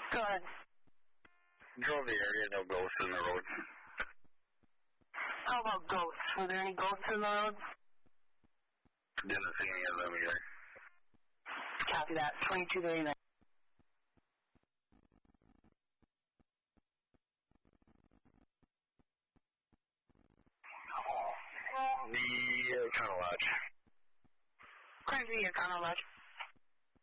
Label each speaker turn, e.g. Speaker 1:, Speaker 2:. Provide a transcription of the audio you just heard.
Speaker 1: Go ahead.
Speaker 2: Drove the area, no ghosts in the road.
Speaker 1: How about ghosts? Were there any ghosts in the road?
Speaker 2: Didn't see any of them either.
Speaker 1: Copy that. 2239.
Speaker 2: The Econo Lodge.
Speaker 1: Crazy Econo Lodge.